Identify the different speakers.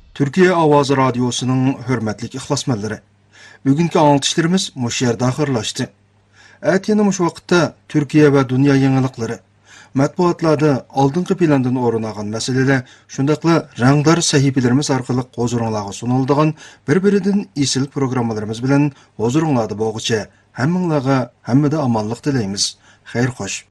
Speaker 1: Türkiye Avazı Radyosu'nun hürmetlik ihlasmanları. Bugünkü anlatışlarımız muş yerde ahırlaştı. Әтені muş vaqtda Türkiye ve dünya yenilikleri, matbuatlarda aldınqı plandan orun alğan meseleler, şundaqla rangdar sahifelerimiz arqali huzurunlarga sunulduğan bir-birinden isil programmalarımız bilen huzurunlarda boğuça. Hammanglarga hammada amanlıq dileymiz. Xeyr xoş.